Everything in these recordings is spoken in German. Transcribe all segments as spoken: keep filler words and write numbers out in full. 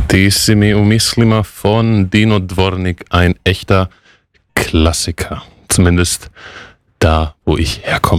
Die Simi Umislima von Dino Dvornik, ein echter Klassiker. Zumindest da, wo ich herkomme.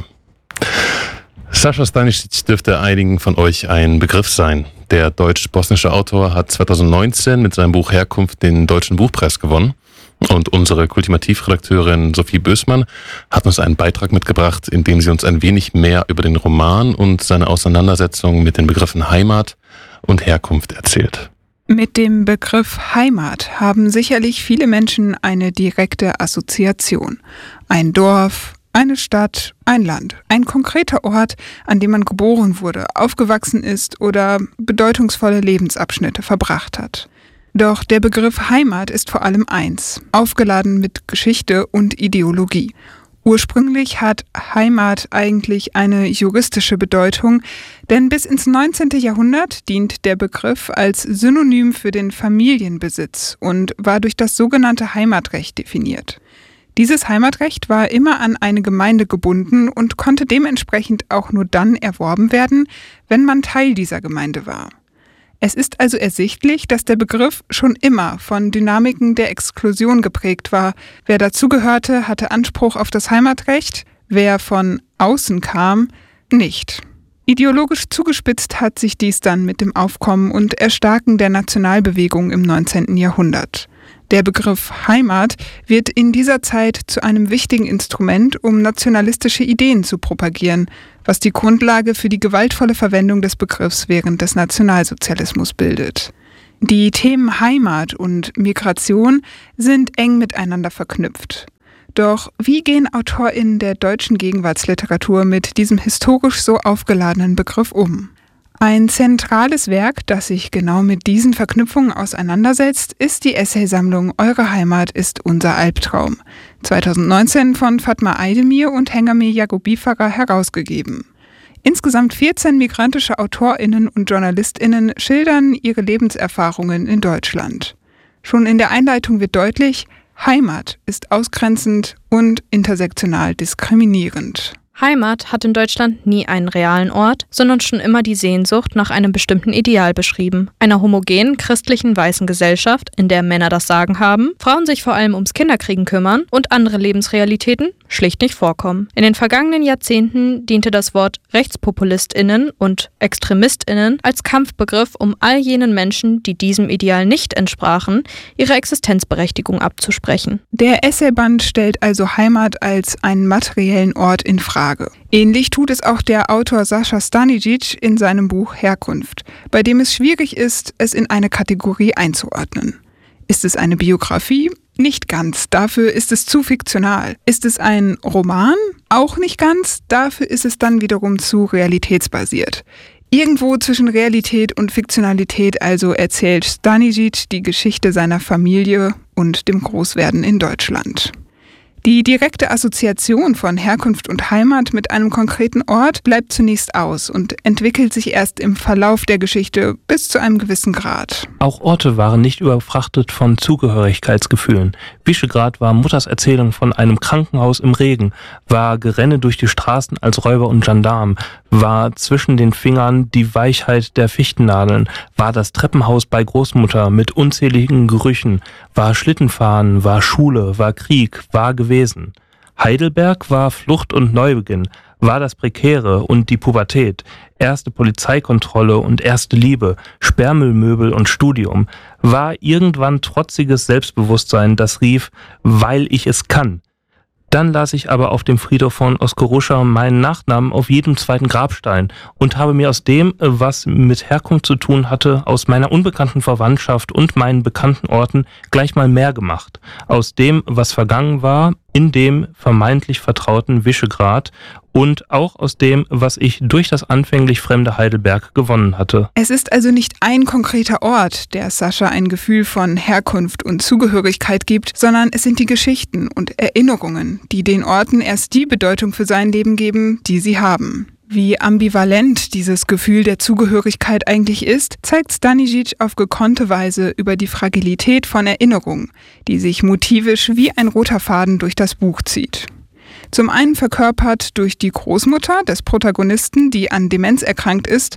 Sascha Stanisic dürfte einigen von euch ein Begriff sein. Der deutsch-bosnische Autor hat zweitausendneunzehn mit seinem Buch Herkunft den Deutschen Buchpreis gewonnen. Und unsere Kultimativredakteurin Sophie Bößmann hat uns einen Beitrag mitgebracht, in dem sie uns ein wenig mehr über den Roman und seine Auseinandersetzung mit den Begriffen Heimat und Herkunft erzählt. Mit dem Begriff Heimat haben sicherlich viele Menschen eine direkte Assoziation. Ein Dorf, eine Stadt, ein Land, ein konkreter Ort, an dem man geboren wurde, aufgewachsen ist oder bedeutungsvolle Lebensabschnitte verbracht hat. Doch der Begriff Heimat ist vor allem eins, aufgeladen mit Geschichte und Ideologie. Ursprünglich hat Heimat eigentlich eine juristische Bedeutung, denn bis ins neunzehnte Jahrhundert dient der Begriff als Synonym für den Familienbesitz und war durch das sogenannte Heimatrecht definiert. Dieses Heimatrecht war immer an eine Gemeinde gebunden und konnte dementsprechend auch nur dann erworben werden, wenn man Teil dieser Gemeinde war. Es ist also ersichtlich, dass der Begriff schon immer von Dynamiken der Exklusion geprägt war. Wer dazugehörte, hatte Anspruch auf das Heimatrecht, wer von außen kam, nicht. Ideologisch zugespitzt hat sich dies dann mit dem Aufkommen und Erstarken der Nationalbewegung im neunzehnten Jahrhundert. Der Begriff Heimat wird in dieser Zeit zu einem wichtigen Instrument, um nationalistische Ideen zu propagieren, was die Grundlage für die gewaltvolle Verwendung des Begriffs während des Nationalsozialismus bildet. Die Themen Heimat und Migration sind eng miteinander verknüpft. Doch wie gehen AutorInnen der deutschen Gegenwartsliteratur mit diesem historisch so aufgeladenen Begriff um? Ein zentrales Werk, das sich genau mit diesen Verknüpfungen auseinandersetzt, ist die Essaysammlung Eure Heimat ist unser Albtraum, zweitausendneunzehn von Fatma Aydemir und Hengame Yaghoubi-Farah herausgegeben. Insgesamt vierzehn migrantische AutorInnen und JournalistInnen schildern ihre Lebenserfahrungen in Deutschland. Schon in der Einleitung wird deutlich, Heimat ist ausgrenzend und intersektional diskriminierend. Heimat hat in Deutschland nie einen realen Ort, sondern schon immer die Sehnsucht nach einem bestimmten Ideal beschrieben. Einer homogenen, christlichen, weißen Gesellschaft, in der Männer das Sagen haben, Frauen sich vor allem ums Kinderkriegen kümmern und andere Lebensrealitäten schlicht nicht vorkommen. In den vergangenen Jahrzehnten diente das Wort RechtspopulistInnen und ExtremistInnen als Kampfbegriff, um all jenen Menschen, die diesem Ideal nicht entsprachen, ihre Existenzberechtigung abzusprechen. Der Essayband stellt also Heimat als einen materiellen Ort in Frage. Ähnlich tut es auch der Autor Sascha Stanisic in seinem Buch Herkunft, bei dem es schwierig ist, es in eine Kategorie einzuordnen. Ist es eine Biografie? Nicht ganz, dafür ist es zu fiktional. Ist es ein Roman? Auch nicht ganz, dafür ist es dann wiederum zu realitätsbasiert. Irgendwo zwischen Realität und Fiktionalität also erzählt Stanisic die Geschichte seiner Familie und dem Großwerden in Deutschland. Die direkte Assoziation von Herkunft und Heimat mit einem konkreten Ort bleibt zunächst aus und entwickelt sich erst im Verlauf der Geschichte bis zu einem gewissen Grad. Auch Orte waren nicht überfrachtet von Zugehörigkeitsgefühlen. Visegrad war Mutters Erzählung von einem Krankenhaus im Regen, war Gerenne durch die Straßen als Räuber und Gendarm, war zwischen den Fingern die Weichheit der Fichtennadeln, war das Treppenhaus bei Großmutter mit unzähligen Gerüchen, war Schlittenfahren, war Schule, war Krieg, war Gewesen. Heidelberg war Flucht und Neubeginn, war das Prekäre und die Pubertät, erste Polizeikontrolle und erste Liebe, Sperrmüllmöbel und Studium, war irgendwann trotziges Selbstbewusstsein, das rief, weil ich es kann. Dann las ich aber auf dem Friedhof von Oskoruscha meinen Nachnamen auf jedem zweiten Grabstein und habe mir aus dem, was mit Herkunft zu tun hatte, aus meiner unbekannten Verwandtschaft und meinen bekannten Orten gleich mal mehr gemacht. Aus dem, was vergangen war, in dem vermeintlich vertrauten Visegrad und auch aus dem, was ich durch das anfänglich fremde Heidelberg gewonnen hatte. Es ist also nicht ein konkreter Ort, der Sascha ein Gefühl von Herkunft und Zugehörigkeit gibt, sondern es sind die Geschichten und Erinnerungen, die den Orten erst die Bedeutung für sein Leben geben, die sie haben. Wie ambivalent dieses Gefühl der Zugehörigkeit eigentlich ist, zeigt Stanisic auf gekonnte Weise über die Fragilität von Erinnerungen, die sich motivisch wie ein roter Faden durch das Buch zieht. Zum einen verkörpert durch die Großmutter des Protagonisten, die an Demenz erkrankt ist,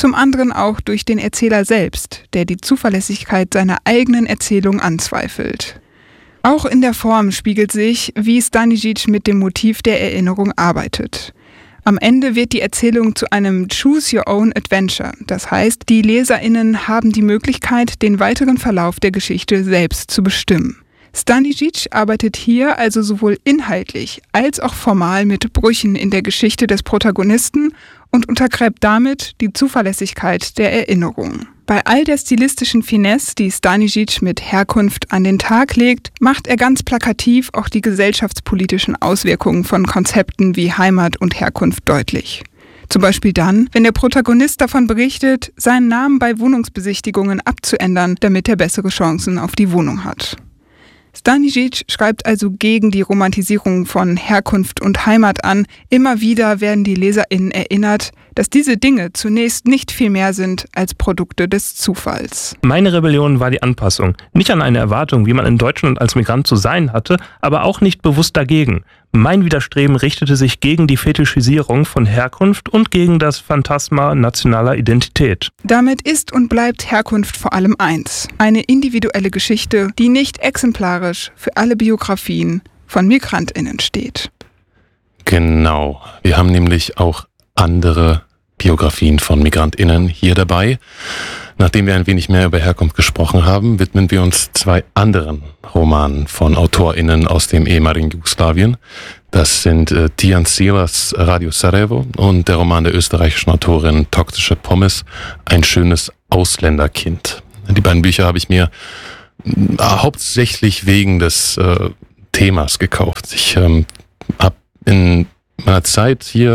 zum anderen auch durch den Erzähler selbst, der die Zuverlässigkeit seiner eigenen Erzählung anzweifelt. Auch in der Form spiegelt sich, wie Stanisic mit dem Motiv der Erinnerung arbeitet. Am Ende wird die Erzählung zu einem Choose Your Own Adventure. Das heißt, die LeserInnen haben die Möglichkeit, den weiteren Verlauf der Geschichte selbst zu bestimmen. Stanisic arbeitet hier also sowohl inhaltlich als auch formal mit Brüchen in der Geschichte des Protagonisten und untergräbt damit die Zuverlässigkeit der Erinnerung. Bei all der stilistischen Finesse, die Stanisic mit Herkunft an den Tag legt, macht er ganz plakativ auch die gesellschaftspolitischen Auswirkungen von Konzepten wie Heimat und Herkunft deutlich. Zum Beispiel dann, wenn der Protagonist davon berichtet, seinen Namen bei Wohnungsbesichtigungen abzuändern, damit er bessere Chancen auf die Wohnung hat. Stanisic schreibt also gegen die Romantisierung von Herkunft und Heimat an. Immer wieder werden die LeserInnen erinnert, dass diese Dinge zunächst nicht viel mehr sind als Produkte des Zufalls. Meine Rebellion war die Anpassung. Nicht an eine Erwartung, wie man in Deutschland als Migrant zu sein hatte, aber auch nicht bewusst dagegen. Mein Widerstreben richtete sich gegen die Fetischisierung von Herkunft und gegen das Phantasma nationaler Identität. Damit ist und bleibt Herkunft vor allem eins: eine individuelle Geschichte, die nicht exemplarisch für alle Biografien von MigrantInnen steht. Genau. Wir haben nämlich auch andere Biografien von MigrantInnen hier dabei. Nachdem wir ein wenig mehr über Herkunft gesprochen haben, widmen wir uns zwei anderen Romanen von AutorInnen aus dem ehemaligen Jugoslawien. Das sind äh, Tijan Szilas Radio Sarajevo und der Roman der österreichischen Autorin Toxische Pommes, ein schönes Ausländerkind. Die beiden Bücher habe ich mir äh, hauptsächlich wegen des äh, Themas gekauft. Ich ähm, habe in meiner Zeit hier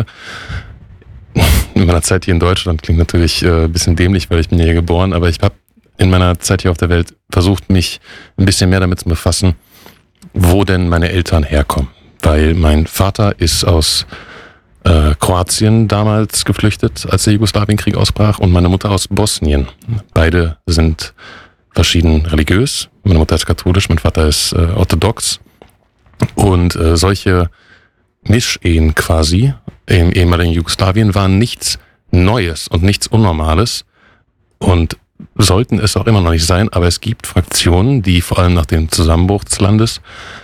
In meiner Zeit hier in Deutschland, klingt natürlich äh, ein bisschen dämlich, weil ich bin hier geboren, aber ich habe in meiner Zeit hier auf der Welt versucht, mich ein bisschen mehr damit zu befassen, wo denn meine Eltern herkommen. Weil mein Vater ist aus äh, Kroatien damals geflüchtet, als der Jugoslawienkrieg ausbrach, und meine Mutter aus Bosnien. Beide sind verschieden religiös. Meine Mutter ist katholisch, mein Vater ist äh, orthodox. Und äh, solche Mischehen quasi im ehemaligen Jugoslawien waren nichts Neues und nichts Unnormales und sollten es auch immer noch nicht sein, aber es gibt Fraktionen, die vor allem nach dem Zusammenbruch des Landes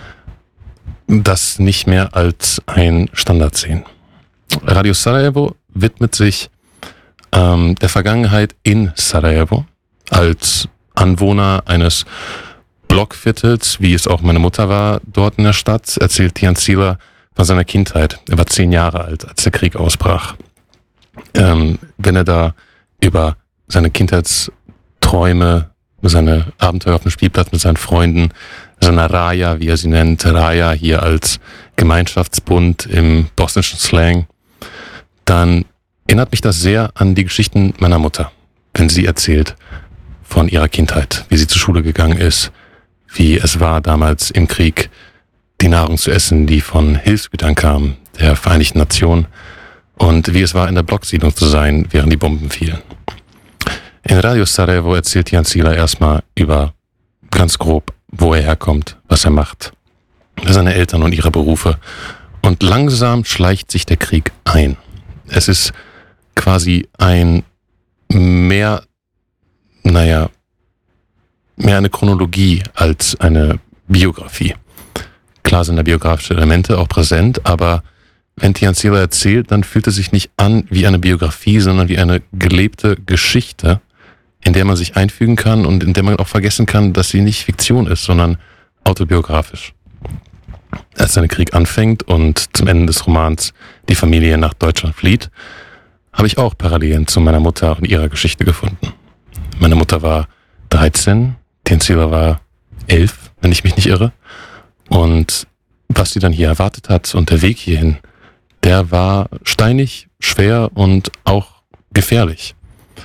das nicht mehr als ein Standard sehen. Radio Sarajevo widmet sich ähm, der Vergangenheit in Sarajevo als Anwohner eines Blockviertels, wie es auch meine Mutter war dort in der Stadt, erzählt Tijan Szilas von seiner Kindheit. Er war zehn Jahre alt, als der Krieg ausbrach. Ähm, wenn er da über seine Kindheitsträume, seine Abenteuer auf dem Spielplatz mit seinen Freunden, seine Raja, wie er sie nennt, Raja hier als Gemeinschaftsbund im bosnischen Slang, dann erinnert mich das sehr an die Geschichten meiner Mutter, wenn sie erzählt von ihrer Kindheit, wie sie zur Schule gegangen ist, wie es war damals im Krieg, die Nahrung zu essen, die von Hilfsgütern kam, der Vereinigten Nationen, und wie es war, in der Blocksiedlung zu sein, während die Bomben fielen. In Radio Sarajevo erzählt Tijan Szilas erstmal über, ganz grob, wo er herkommt, was er macht, seine Eltern und ihre Berufe. Und langsam schleicht sich der Krieg ein. Es ist quasi ein mehr, naja, mehr eine Chronologie als eine Biografie. Klar sind da biografische Elemente auch präsent, aber wenn Tijan Szilas erzählt, dann fühlt es sich nicht an wie eine Biografie, sondern wie eine gelebte Geschichte, in der man sich einfügen kann und in der man auch vergessen kann, dass sie nicht Fiktion ist, sondern autobiografisch. Als der Krieg anfängt und zum Ende des Romans die Familie nach Deutschland flieht, habe ich auch Parallelen zu meiner Mutter und ihrer Geschichte gefunden. Meine Mutter war dreizehn, Tijan Szilas war elf, wenn ich mich nicht irre. Und was sie dann hier erwartet hat und der Weg hierhin, der war steinig, schwer und auch gefährlich.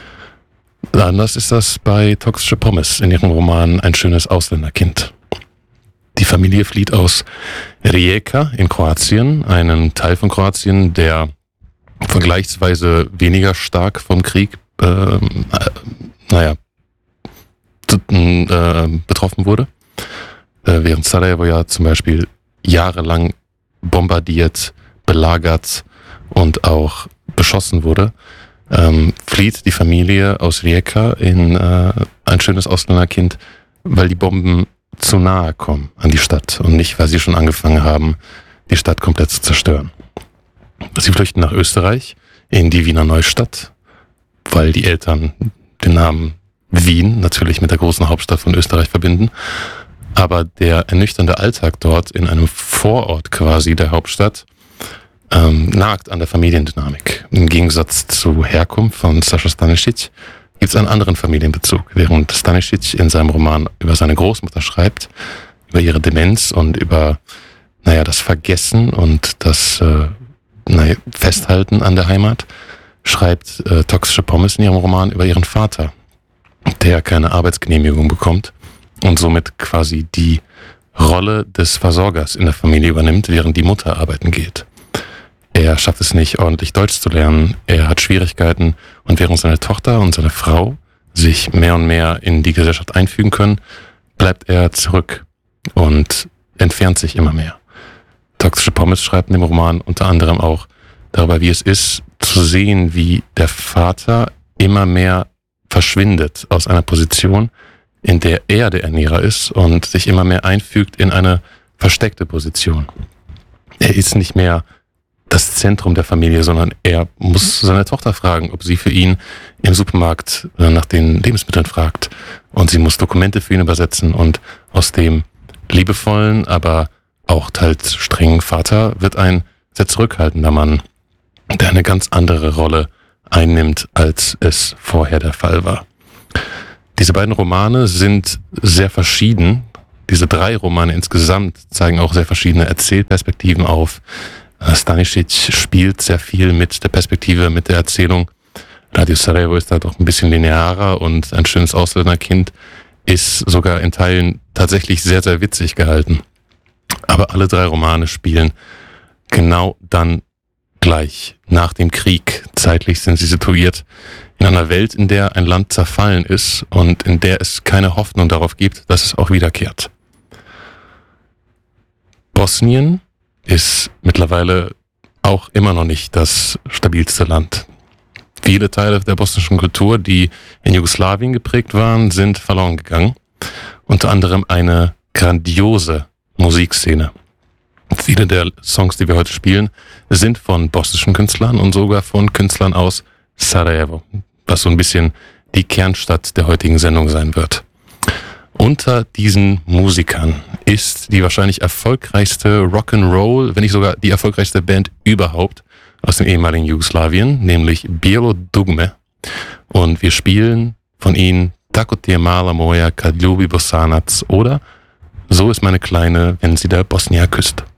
Anders ist das bei Toxische Pommes in ihrem Roman Ein schönes Ausländerkind. Die Familie flieht aus Rijeka in Kroatien, einem Teil von Kroatien, der vergleichsweise weniger stark vom Krieg äh, äh, naja, äh, betroffen wurde. Während Sarajevo ja zum Beispiel jahrelang bombardiert, belagert und auch beschossen wurde, ähm, flieht die Familie aus Rijeka in äh, ein schönes Ausländerkind, weil die Bomben zu nahe kommen an die Stadt und nicht, weil sie schon angefangen haben, die Stadt komplett zu zerstören. Sie flüchten nach Österreich, in die Wiener Neustadt, weil die Eltern den Namen Wien natürlich mit der großen Hauptstadt von Österreich verbinden. Aber der ernüchternde Alltag dort in einem Vorort quasi der Hauptstadt ähm, nagt an der Familiendynamik. Im Gegensatz zu Herkunft von Sascha Stanisic gibt es einen anderen Familienbezug. Während Stanisic in seinem Roman über seine Großmutter schreibt, über ihre Demenz und über naja, das Vergessen und das äh, naja, Festhalten an der Heimat, schreibt äh, Toxische Pommes in ihrem Roman über ihren Vater, der keine Arbeitsgenehmigung bekommt und somit quasi die Rolle des Versorgers in der Familie übernimmt, während die Mutter arbeiten geht. Er schafft es nicht, ordentlich Deutsch zu lernen, er hat Schwierigkeiten und während seine Tochter und seine Frau sich mehr und mehr in die Gesellschaft einfügen können, bleibt er zurück und entfernt sich immer mehr. Toxische Pommes schreibt in dem Roman unter anderem auch darüber, wie es ist, zu sehen, wie der Vater immer mehr verschwindet aus einer Position, in der er der Ernährer ist und sich immer mehr einfügt in eine versteckte Position. Er ist nicht mehr das Zentrum der Familie, sondern er muss seine Tochter fragen, ob sie für ihn im Supermarkt nach den Lebensmitteln fragt. Und sie muss Dokumente für ihn übersetzen und aus dem liebevollen, aber auch teils strengen Vater wird ein sehr zurückhaltender Mann, der eine ganz andere Rolle einnimmt, als es vorher der Fall war. Diese beiden Romane sind sehr verschieden. Diese drei Romane insgesamt zeigen auch sehr verschiedene Erzählperspektiven auf. Stanisic spielt sehr viel mit der Perspektive, mit der Erzählung. Radio Sarajevo ist da doch ein bisschen linearer und ein schönes Ausländerkind ist sogar in Teilen tatsächlich sehr, sehr witzig gehalten. Aber alle drei Romane spielen genau dann gleich nach dem Krieg. Zeitlich sind sie situiert in einer Welt, in der ein Land zerfallen ist und in der es keine Hoffnung darauf gibt, dass es auch wiederkehrt. Bosnien ist mittlerweile auch immer noch nicht das stabilste Land. Viele Teile der bosnischen Kultur, die in Jugoslawien geprägt waren, sind verloren gegangen. Unter anderem eine grandiose Musikszene. Viele der Songs, die wir heute spielen, sind von bosnischen Künstlern und sogar von Künstlern aus Sarajevo, was so ein bisschen die Kernstadt der heutigen Sendung sein wird. Unter diesen Musikern ist die wahrscheinlich erfolgreichste Rock'n'Roll, wenn nicht sogar die erfolgreichste Band überhaupt aus dem ehemaligen Jugoslawien, nämlich Bijelo Dugme. Und wir spielen von ihnen Tako ti je mala moja kad ljubi Bosanac oder So ist meine Kleine, wenn sie der Bosnier küsst.